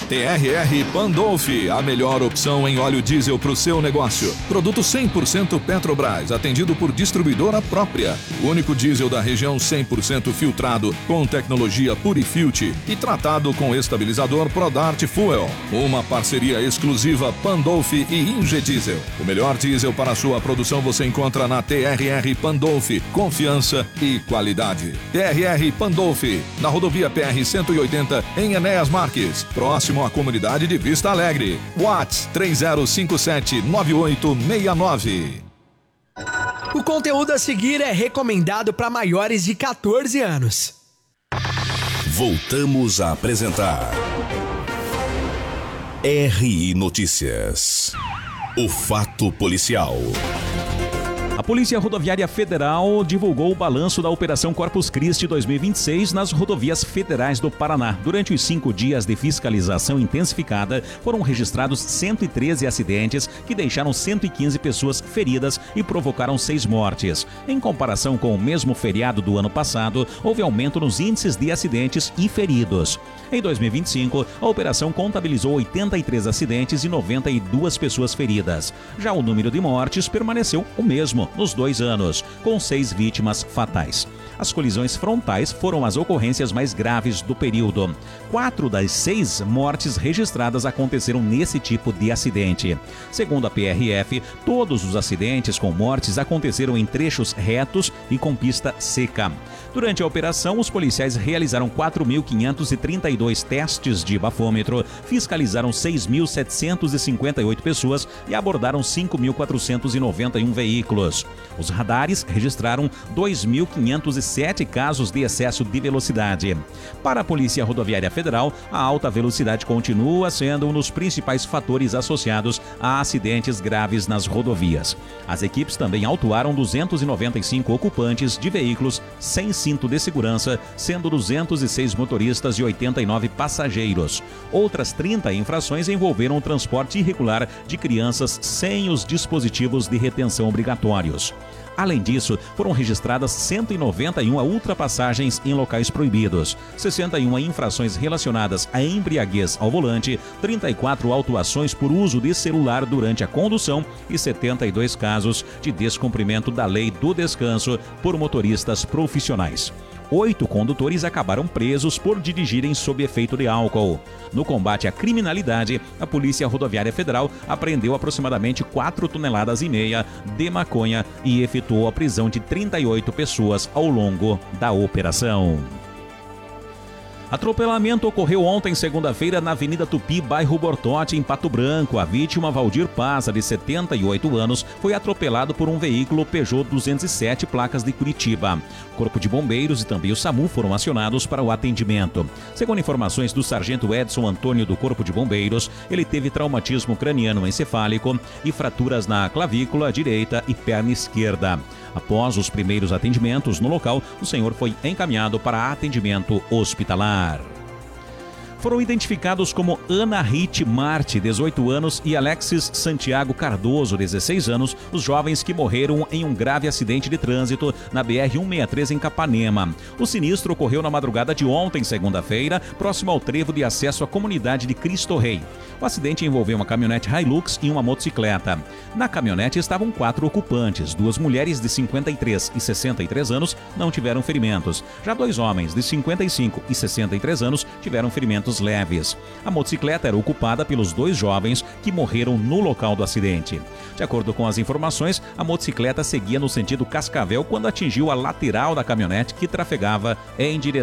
TRR Pandolfi, a melhor opção em óleo diesel para o seu negócio. Produto 100% Petrobras, atendido por distribuidora própria. O único diesel da região 100% filtrado, com tecnologia Purifilter e tratado com estabilizador Prodart Fuel. Uma parceria exclusiva Pandolfi e Ingediesel. O melhor diesel para a sua produção você encontra na TRR Pandolfi. Confiança e qualidade. TRR Pandolfi, na rodovia PR-180, em Enéas Marques, próximo à comunidade de Vista Alegre. WhatsApp 3057-9869. O conteúdo a seguir é recomendado para maiores de 14 anos. Voltamos a apresentar RI Notícias. O fato policial. A Polícia Rodoviária Federal divulgou o balanço da Operação Corpus Christi 2026 nas rodovias federais do Paraná. Durante os 5 dias de fiscalização intensificada, foram registrados 113 acidentes que deixaram 115 pessoas feridas e provocaram 6 mortes. Em comparação com o mesmo feriado do ano passado, houve aumento nos índices de acidentes e feridos. Em 2025, a operação contabilizou 83 acidentes e 92 pessoas feridas. Já o número de mortes permaneceu o mesmo nos 2 anos, com 6 vítimas fatais. As colisões frontais foram as ocorrências mais graves do período. 4 das 6 mortes registradas aconteceram nesse tipo de acidente. Segundo a PRF, todos os acidentes com mortes aconteceram em trechos retos e com pista seca. Durante a operação, os policiais realizaram 4.532 testes de bafômetro, fiscalizaram 6.758 pessoas e abordaram 5.491 veículos. Os radares registraram 2.507 casos de excesso de velocidade. Para a Polícia Rodoviária Federal, a alta velocidade continua sendo um dos principais fatores associados a acidentes graves nas rodovias. As equipes também autuaram 295 ocupantes de veículos sem cinto de segurança, sendo 206 motoristas e 89 passageiros. Outras 30 infrações envolveram o transporte irregular de crianças sem os dispositivos de retenção obrigatórios. Além disso, foram registradas 191 ultrapassagens em locais proibidos, 61 infrações relacionadas à embriaguez ao volante, 34 autuações por uso de celular durante a condução e 72 casos de descumprimento da lei do descanso por motoristas profissionais. 8 condutores acabaram presos por dirigirem sob efeito de álcool. No combate à criminalidade, a Polícia Rodoviária Federal apreendeu aproximadamente 4,5 toneladas de maconha e efetuou a prisão de 38 pessoas ao longo da operação. Atropelamento ocorreu ontem, segunda-feira, na Avenida Tupi, bairro Bortote, em Pato Branco. A vítima, Valdir Paza, de 78 anos, foi atropelado por um veículo Peugeot 207, placas de Curitiba. O Corpo de Bombeiros e também o SAMU foram acionados para o atendimento. Segundo informações do sargento Edson Antônio do Corpo de Bombeiros, ele teve traumatismo craniano encefálico e fraturas na clavícula direita e perna esquerda. Após os primeiros atendimentos no local, o senhor foi encaminhado para atendimento hospitalar. Foram identificados como Ana Rite Marte, 18 anos, e Alexis Santiago Cardoso, 16 anos, os jovens que morreram em um grave acidente de trânsito na BR-163 em Capanema. O sinistro ocorreu na madrugada de ontem, segunda-feira, próximo ao trevo de acesso à comunidade de Cristo Rei. O acidente envolveu uma caminhonete Hilux e uma motocicleta. Na caminhonete estavam 4 ocupantes, 2 mulheres de 53 e 63 anos não tiveram ferimentos. Já 2 homens de 55 e 63 anos tiveram ferimentos leves. A motocicleta era ocupada pelos 2 jovens que morreram no local do acidente. De acordo com as informações, a motocicleta seguia no sentido Cascavel quando atingiu a lateral da caminhonete que trafegava em direção